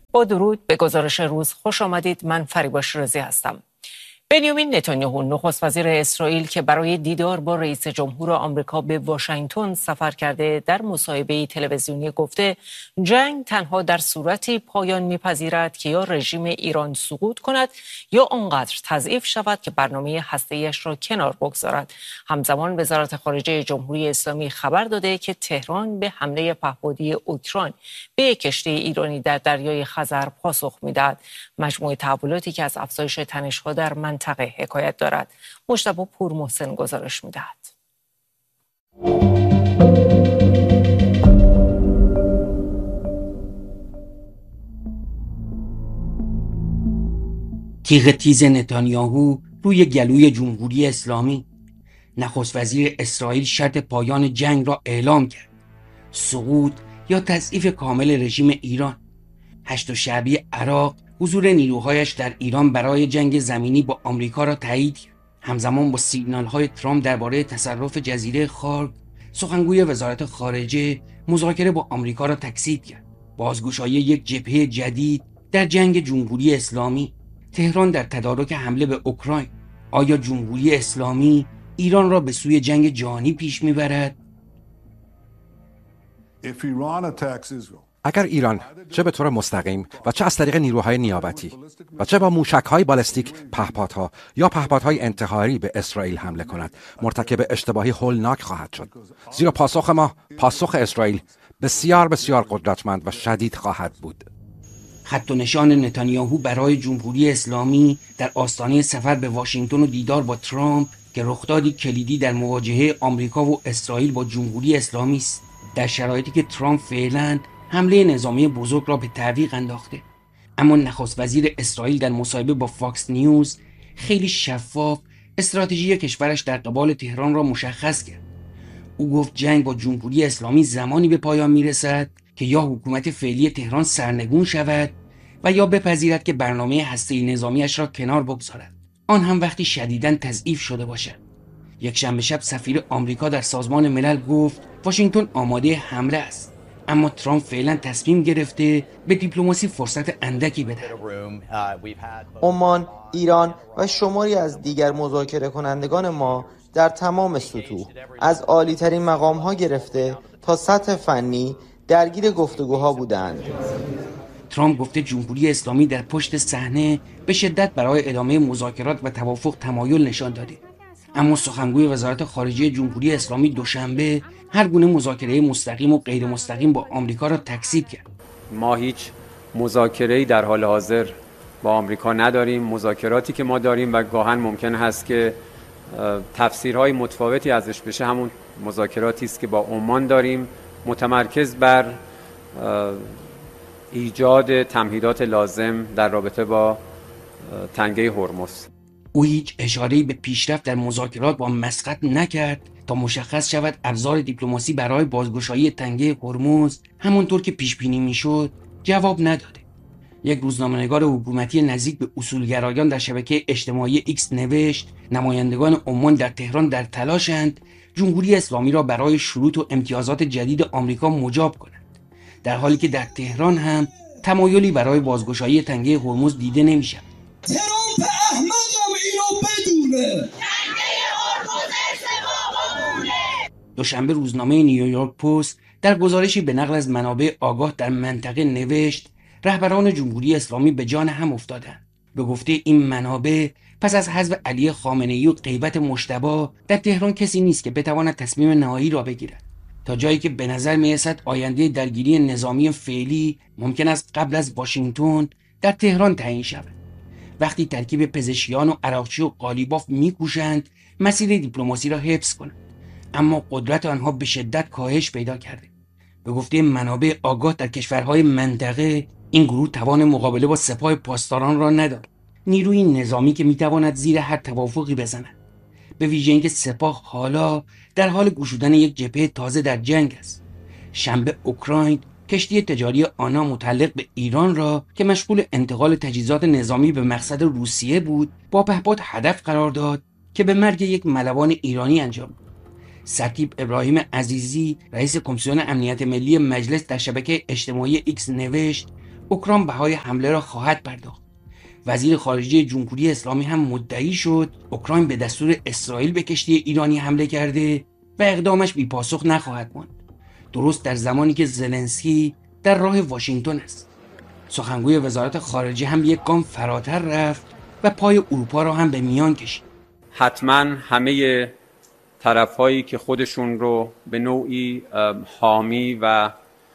با درود به گزارش روز خوش آمدید. من فریبا شیرازی هستم. بنیامین نتانیاهو نخست وزیر اسرائیل که برای دیدار با رئیس جمهور آمریکا به واشنگتن سفر کرده در مصاحبه تلویزیونی گفته جنگ تنها در صورتی پایان می‌پذیرد که یا رژیم ایران سقوط کند یا آنقدر تضعیف شود که برنامه هسته‌ایش را کنار بگذارد. همزمان وزارت خارجه جمهوری اسلامی خبر داده که تهران به حمله پهپادی اوکراین به یک کشتی ایرانی در دریای خزر پاسخ می‌دهد. مجموعه تحولاتی که از افزایش تنش‌ها در منطقه حکایت دارد. مجتبی پورمحسن گزارش می‌دهد. تیغ تیز نتانیاهو روی گلوی جمهوری اسلامی. نخست وزیر اسرائیل شرط پایان جنگ را اعلام کرد. سقوط یا تضعیف کامل رژیم ایران. هشت شعبی عراق حضور نیروهایش در ایران برای جنگ زمینی با آمریکا را تایید کرد. همزمان با سیگنال‌های ترامپ درباره تصرف جزیره خارگ، سخنگوی وزارت خارجه مذاکره با آمریکا را تکذیب کرد. بازگشایی یک جبهه جدید در جنگ جمهوری اسلامی. تهران در تدارک حمله به اوکراین. آیا جمهوری اسلامی ایران را به سوی جنگ جهانی پیش می‌برد؟ اگر ایران چه به طور مستقیم و چه از طریق نیروهای نیابتی و چه با موشک‌های بالستیک پهپادها یا پهپادهای انتحاری به اسرائیل حمله کند، مرتکب اشتباهی هولناک خواهد شد. زیرا پاسخ ما، پاسخ اسرائیل، بسیار بسیار قدرتمند و شدید خواهد بود. خط و نشان نتانیاهو برای جمهوری اسلامی در آستانه سفر به واشنگتن و دیدار با ترامپ که رخدادی کلیدی در مواجهه آمریکا و اسرائیل با جمهوری اسلامی است، در شرایطی که ترامپ فعلاً حمله نظامی بزرگ را به تعویق انداخته. اما نخست وزیر اسرائیل در مصاحبه با فاکس نیوز خیلی شفاف استراتژی کشورش در قبال تهران را مشخص کرد. او گفت جنگ با جمهوری اسلامی زمانی به پایان میرسد که یا حکومت فعلی تهران سرنگون شود و یا بپذیرد که برنامه هسته‌ای نظامیش را کنار بگذارد، آن هم وقتی شدیداً تضعیف شده باشد. یکشنبه شب سفیر آمریکا در سازمان ملل گفت واشنگتن آماده حمله است، اما ترامپ فعلا تصمیم گرفته به دیپلماسی فرصت اندکی بده. عمان، ایران و شماری از دیگر مذاکره کنندگان ما در تمام سطوح از عالی‌ترین مقام‌ها گرفته تا سطح فنی درگیر گفتگوها بودند. ترامپ گفته جمهوری اسلامی در پشت صحنه به شدت برای ادامه مذاکرات و توافق تمایل نشان داده. اما سخنگوی وزارت خارجه جمهوری اسلامی دوشنبه هر گونه مذاکره مستقیم و غیر مستقیم با آمریکا را تکذیب کرد. ما هیچ مذاکره‌ای در حال حاضر با آمریکا نداریم. مذاکراتی که ما داریم و گاهن ممکن هست که تفسیرهای متفاوتی ازش بشه همون مذاکراتی است که با عمان داریم، متمرکز بر ایجاد تمهیدات لازم در رابطه با تنگه هرمز. او هیچ اشاره‌ای به پیشرفت در مذاکرات با مسقط نکرد تا مشخص شود ابزار دیپلماسی برای بازگشایی تنگه هرمز همونطور که پیش بینی میشد جواب نداده. یک روزنامه‌نگار حکومتی نزدیک به اصولگرایان در شبکه اجتماعی ایکس نوشت نمایندگان عمان در تهران در تلاشند جمهوری اسلامی را برای شروط و امتیازات جدید آمریکا مجاب کنند، در حالی که در تهران هم تمایلی برای بازگشایی تنگه هرمز دیده نمی‌شود. ترامپ احمقم اینو بدونه. دوشنبه روزنامه نیویورک پست در گزارشی به نقل از منابع آگاه در منطقه نوشت رهبران جمهوری اسلامی به جان هم افتادند. به گفته این منابع پس از حذف علی خامنه‌ای و غیبت مجتبی در تهران کسی نیست که بتواند تصمیم نهایی را بگیرد، تا جایی که به نظر می‌رسد آینده درگیری نظامی فعلی ممکن است قبل از واشنگتن در تهران تعیین شود. وقتی ترکیب پزشکیان و عراقچی و قالیباف می‌کوشند مسیر دیپلماسی را حفظ کنند، اما قدرت آنها به شدت کاهش پیدا کرده. به گفته منابع آگاه در کشورهای منطقه این گروه توان مقابله با سپاه پاسداران را ندارد، نیروی نظامی که میتواند زیر هر توافقی بزند، به ویژه اینکه سپاه حالا در حال گشودن یک جبهه تازه در جنگ است. شنبه اوکراین کشتی تجاری آنا متعلق به ایران را که مشغول انتقال تجهیزات نظامی به مقصد روسیه بود با پهپاد هدف قرار داد که به مرگ یک ملوان ایرانی انجام داد. سرتیپ ابراهیم عزیزی رئیس کمیسیون امنیت ملی مجلس در شبکه اجتماعی ایکس نوشت اوکراین بهای حمله را خواهد پرداخت. وزیر خارجه جمهوری اسلامی هم مدعی شد اوکراین به دستور اسرائیل به کشتی ایرانی حمله کرده و اقدامش بی پاسخ نخواهد ماند. درست در زمانی که زلنسکی در راه واشنگتن است. سخنگوی وزارت خارجه هم یک گام فراتر رفت و پای اروپا را هم به میان کشید. حتما همه طرفایی که خودشون رو به نوعی حامی و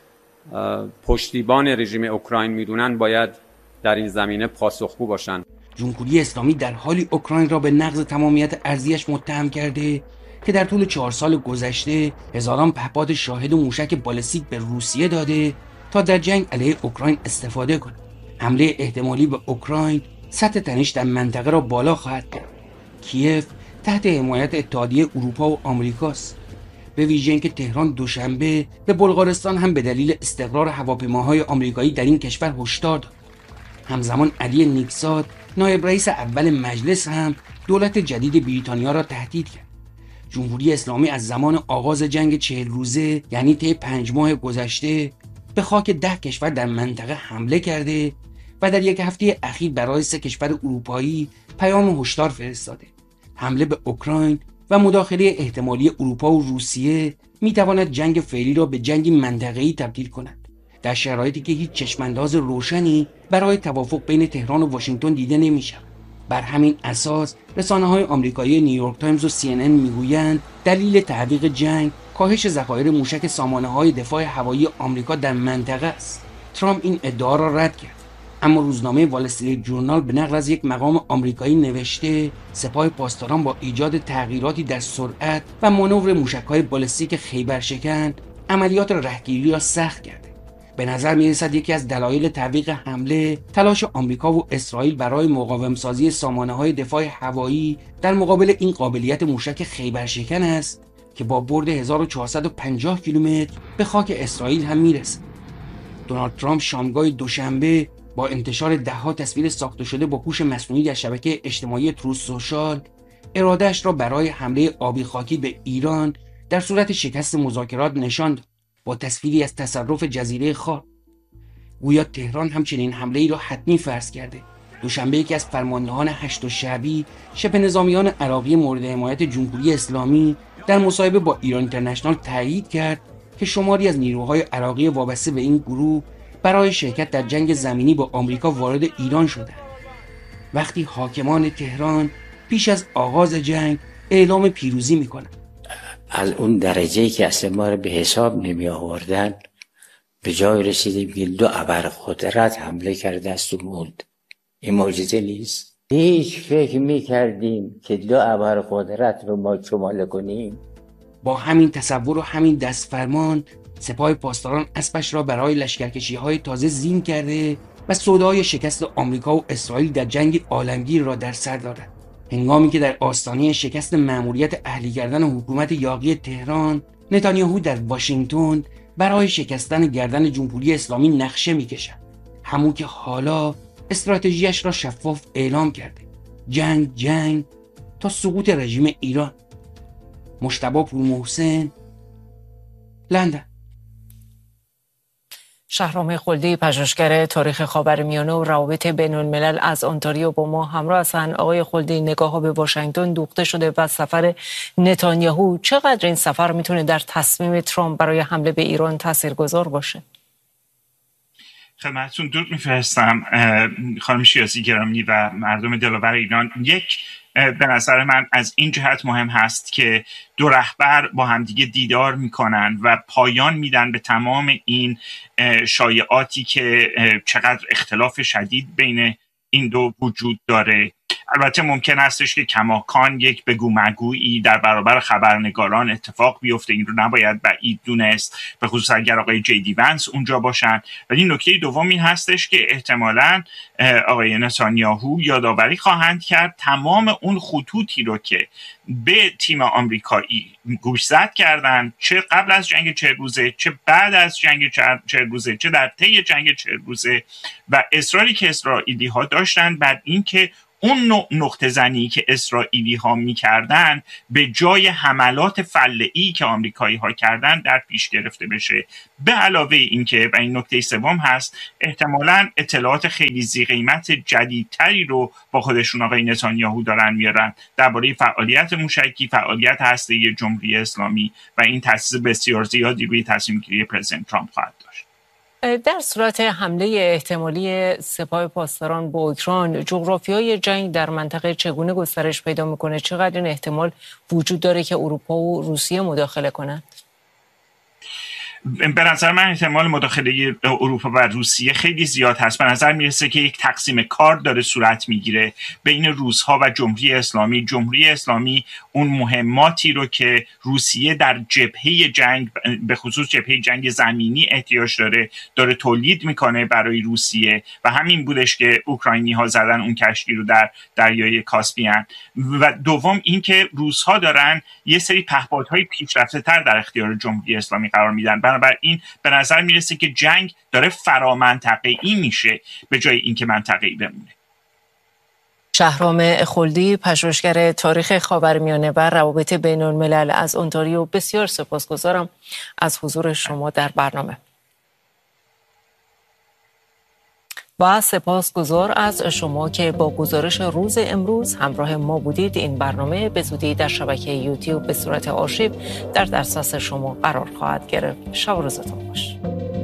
پشتیبان رژیم اوکراین میدونن باید در این زمینه پاسخگو باشن. جمهوری اسلامی در حالی اوکراین را به نقض تمامیت ارضیش متهم کرده که در طول 4 سال گذشته هزاران پهپاد شاهد و موشک بالستیک به روسیه داده تا در جنگ علیه اوکراین استفاده کند. حمله احتمالی به اوکراین سطح تنش در منطقه را بالا خواهد برد. کیف تحت حمایت اتحادیه اروپا و آمریکاست. به ویژه اینکه تهران دوشنبه به بلغارستان هم به دلیل استقرار هواپیماهای آمریکایی در این کشور هشدار داد. همزمان علی نیکزاد نایب رئیس اول مجلس هم دولت جدید بریتانیا را تهدید کرد. جمهوری اسلامی از زمان آغاز جنگ 40 روزه یعنی طی 5 ماه گذشته به خاک 10 کشور در منطقه حمله کرده و در یک هفته اخیر برای 3 کشور اروپایی پیام هشدار فرستاده. حمله به اوکراین و مداخله احتمالی اروپا و روسیه میتواند جنگ فعلی را به جنگی منطقه‌ای تبدیل کند، در شرایطی که هیچ چشمانداز روشنی برای توافق بین تهران و واشنگتن دیده نمی‌شود. بر همین اساس رسانه‌های آمریکایی نیویورک تایمز و CNN میگویند دلیل تعویق جنگ کاهش ذخایر موشک سامانه‌های دفاع هوایی آمریکا در منطقه است. ترامپ این ادعا را رد کرد، اما روزنامه وال استریت جورنال به نقل از یک مقام آمریکایی نوشته سپاه پاسداران با ایجاد تغییراتی در سرعت و مانور موشک‌های بالستیک خیبرشکن عملیات رهگیری را سخت کرده. به نظر می‌رسد یکی از دلایل تعویق حمله تلاش آمریکا و اسرائیل برای مقاوم‌سازی سامانه‌های دفاع هوایی در مقابل این قابلیت موشک خیبرشکن است که با برد 1450 کیلومتر به خاک اسرائیل هم میرسد. دونالد ترامپ شامگاه دوشنبه با انتشار ده‌ها تصویر ساخته شده با هوش مصنوعی در شبکه اجتماعی تروث سوشال اراده‌اش را برای حمله آبی خاکی به ایران در صورت شکست مذاکرات نشان داد، با تصویری از تصرف جزیره خار. گویا تهران همچنین حمله ای را حتمی فرض کرده. دوشنبه یکی از فرماندهان هشت شعبی شبه نظامیان عراقی مورد حمایت جمهوری اسلامی در مصاحبه با ایران اینترنشنال تایید کرد که شماری از نیروهای عراقی وابسته به این گروه برای شرکت در جنگ زمینی با آمریکا وارد ایران شدند. وقتی حاکمان تهران پیش از آغاز جنگ اعلام پیروزی میکنند، از اون درجه‌ای که اصلا ما رو به حساب نمی آوردن به جای رسیدیم که 2 ابر قدرت حمله کرده است و موند. این معجزه نیست؟ هیچ فکر میکردیم که 2 ابر قدرت رو ما شمال کنیم؟ با همین تصور و همین دستفرمان سپاه پاسداران اسبش را برای لشکرکشی‌های تازه زین کرده و سودای شکست آمریکا و اسرائیل در جنگ عالمگیر را در سر دارد. هنگامی که در آستانه شکست مأموریت اهلی کردن حکومت یاغی تهران، نتانیاهو در واشنگتن برای شکستن گردن جمهوری اسلامی نقشه می‌کشد. همون که حالا استراتژیش را شفاف اعلام کرده. جنگ تا سقوط رژیم ایران. مجتبی پورمحسن، لندن. شهرام خلدی، پژوهشگر تاریخ خاورمیانه و روابط بین‌الملل از انتاریو با ما همراه هستند. آقای خلدی، نگاه‌ها به واشنگتن دوخته شده و سفر نتانیاهو چقدر این سفر میتونه در تصمیم ترامپ برای حمله به ایران تاثیرگذار باشه؟ خدمتتون درود میفرستم خانم شیاسی گرامی و مردم دلاور ایران. به نظر من از این جهت مهم هست که 2 رهبر با همدیگه دیدار میکنن و پایان میدن به تمام این شایعاتی که چقدر اختلاف شدید بین این دو وجود داره. البته ممکن هستش که کماکان یک بگو مگویی در برابر خبرنگاران اتفاق بیفته، این رو نباید بعید دونست، به خصوص اگر آقای جیدی ونس اونجا باشن. ولی نکته دوم این هستش که احتمالاً آقای نتانیاهو یادآوری خواهند کرد تمام اون خطوطی رو که به تیم آمریکایی گوشزد کردن، چه قبل از جنگ 40 روزه، چه بعد از جنگ 40 روزه، چه در طی جنگ 40 روزه، و اصراری که اسرائیلی ها داشتن بعد اینکه اون نوع نقطه زنی که اسرائیلی ها میکردن به جای حملات فله‌ای که آمریکایی ها کردن در پیش گرفته بشه. به علاوه این که و این نکته سوم هست، احتمالاً اطلاعات خیلی ذی قیمت جدیدتری رو با خودشون آقای نتانیاهو دارن میارن درباره فعالیت موشکی، فعالیت هسته‌ای جمهوری اسلامی و این تاثیر بسیار زیادی روی تصمیم گیری پرزیدنت ترامپ خواهد داشت. در صورت حمله احتمالی سپاه پاسداران به اوکراین، جغرافیای جنگ در منطقه چگونه گسترش پیدا میکنه؟ چقدر این احتمال وجود داره که اروپا و روسیه مداخله کنند؟ به نظر من احتمال مداخله اروپا و روسیه خیلی زیاد هست. به نظر میرسه که یک تقسیم کار داره صورت میگیره بین روس‌ها و جمهوری اسلامی. جمهوری اسلامی اون مهماتی رو که روسیه در جبهه جنگ، به خصوص جبهه جنگ زمینی احتیاج داره تولید میکنه برای روسیه و همین بودش که اوکراینی ها زدن اون کشتی رو در دریای کاسپیان. و دوم اینکه روس‌ها دارن یه سری پهپادهای پیشرفته‌تر در اختیار جمهوری اسلامی قرار میدن. بنابراین به نظر میرسه که جنگ داره فرامنطقه‌ای میشه به جای اینکه منطقه‌ای بمونه. شهرام خلدی، پژوهشگر تاریخ خاورمیانه و روابط بین الملل از اونتاریو، بسیار سپاسگزارم از حضور شما در برنامه. و سپاسگزار از شما که با گزارش روز امروز همراه ما بودید. این برنامه به زودی در شبکه یوتیوب به صورت آرشیو در دسترس شما قرار خواهد گرفت. شب و روزتون خوش.